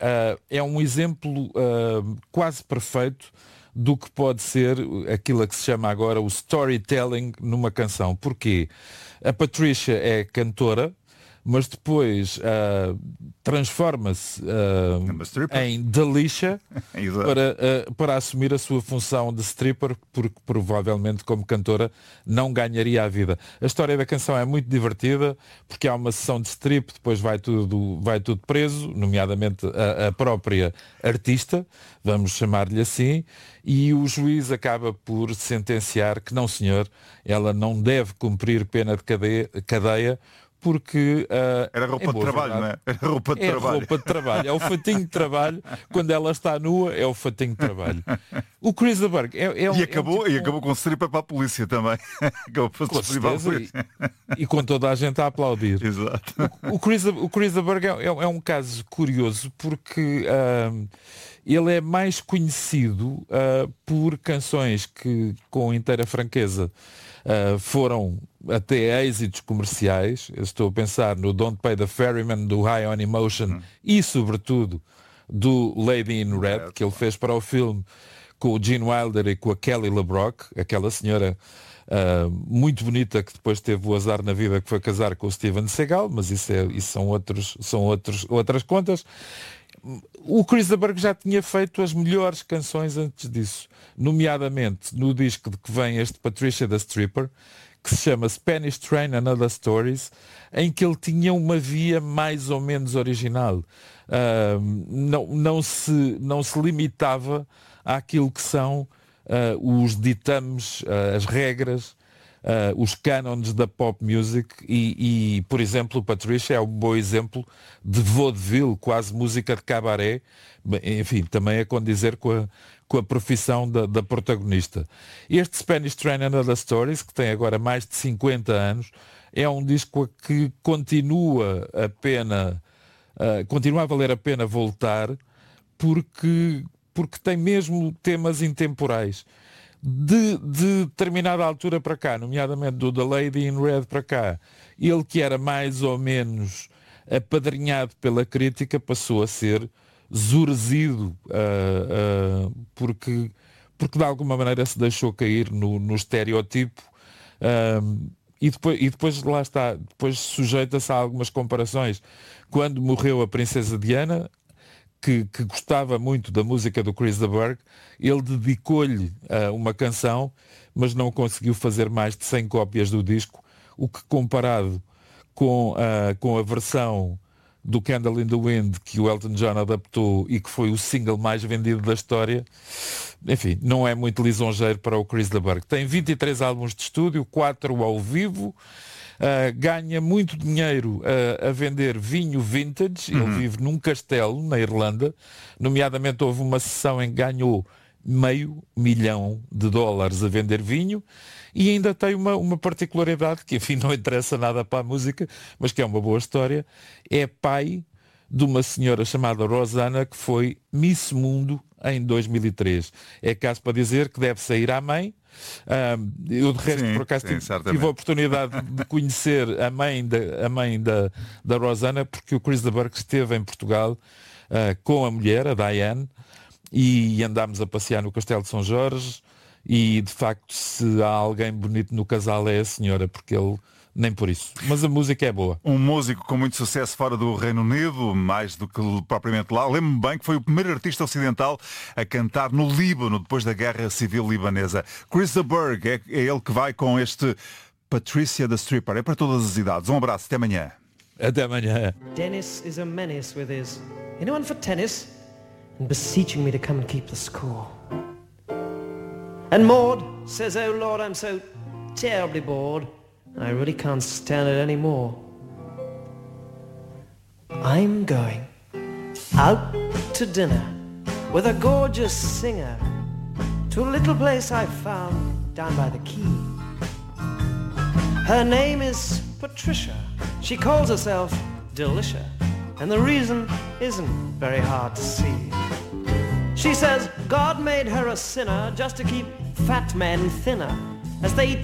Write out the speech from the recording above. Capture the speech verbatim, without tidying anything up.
uh, é um exemplo uh, quase perfeito do que pode ser aquilo a que se chama agora o storytelling numa canção. Porquê? A Patricia é cantora, mas depois uh, transforma-se uh, em Delisha para, uh, para assumir a sua função de stripper, porque provavelmente como cantora não ganharia a vida. A história da canção é muito divertida, porque há uma sessão de strip, depois vai tudo, vai tudo preso, nomeadamente a, a própria artista, vamos chamar-lhe assim, e o juiz acaba por sentenciar que não, senhor, ela não deve cumprir pena de cadeia, cadeia porque uh, era roupa de trabalho, verdade, não é? Era roupa de é trabalho. roupa de trabalho, é o fatinho de trabalho. Quando ela está nua, é o fatinho de trabalho. O Chris de Burgh é, é um, e acabou, é um tipo... e acabou com stripper para a polícia também. acabou com certeza, e, e com toda a gente a aplaudir. Exato. O, o Chris, o Chris de Burgh é, é um caso curioso porque uh, ele é mais conhecido uh, por canções que, com inteira franqueza, Uh, foram até êxitos comerciais. Eu estou a pensar no Don't Pay the Ferryman, do High on Emotion, uhum. e sobretudo do Lady in Red, Red, que ele fez para o filme com o Gene Wilder e com a Kelly LeBrock, aquela senhora uh, muito bonita que depois teve o azar na vida que foi casar com o Steven Seagal, mas isso, é, isso são, outros, são outros, outras contas. O Chris de Burgh já tinha feito as melhores canções antes disso, nomeadamente no disco de que vem este Patricia the Stripper, que se chama Spanish Train and Other Stories, em que ele tinha uma via mais ou menos original. Uh, não, não, se, não se limitava àquilo que são uh, os ditames, uh, as regras, Uh, os cânones da pop music e, e, por exemplo, o Patricia é um bom exemplo de vaudeville, quase música de cabaré, enfim, também é condizer com a, com a profissão da, da protagonista. Este Spanish Train and Other Stories, que tem agora mais de cinquenta anos, é um disco a que continua a pena, uh, continua a valer a pena voltar, porque, porque tem mesmo temas intemporais. De, de determinada altura para cá, nomeadamente do The Lady in Red para cá, ele que era mais ou menos apadrinhado pela crítica passou a ser zurzido uh, uh, porque, porque de alguma maneira se deixou cair no, no estereotipo uh, e, depois, e depois lá está, depois sujeita-se a algumas comparações. Quando morreu a princesa Diana, Que, que gostava muito da música do Chris de Burgh, ele dedicou-lhe uh, uma canção, mas não conseguiu fazer mais de cem cópias do disco, o que comparado com, uh, com a versão do Candle in the Wind que o Elton John adaptou e que foi o single mais vendido da história, enfim, não é muito lisonjeiro para o Chris de Burgh. Tem vinte e três álbuns de estúdio, quatro ao vivo. Uh, ganha muito dinheiro uh, a vender vinho vintage. Uhum. Ele vive num castelo na Irlanda, nomeadamente houve uma sessão em que ganhou meio milhão de dólares a vender vinho, e ainda tem uma, uma particularidade que, enfim, não interessa nada para a música, mas que é uma boa história. É pai de uma senhora chamada Rosana, que foi Miss Mundo em dois mil e três. É caso para dizer que deve sair à mãe. Um, eu de resto sim, por acaso sim, tive, tive a oportunidade de conhecer a mãe da, a mãe da, da Rosana, porque o Chris de Burgh esteve em Portugal uh, com a mulher, a Diane, e andámos a passear no Castelo de São Jorge, e de facto se há alguém bonito no casal é a senhora, porque ele nem por isso. Mas a música é boa. Um músico com muito sucesso fora do Reino Unido, mais do que propriamente lá. Lembro-me bem que foi o primeiro artista ocidental a cantar no Líbano, depois da Guerra Civil Libanesa. Chris de Burgh, é, é ele que vai com este Patricia the Stripper. É para todas as idades. Um abraço, até amanhã. Até amanhã. Dennis is a menace with his anyone for tennis and beseeching me to come and keep the score. And Maud says, oh Lord, I'm so terribly bored. I really can't stand it anymore. I'm going out to dinner with a gorgeous singer to a little place I found down by the quay. Her name is Patricia. She calls herself Delisha, and the reason isn't very hard to see. She says God made her a sinner just to keep fat men thinner as they eat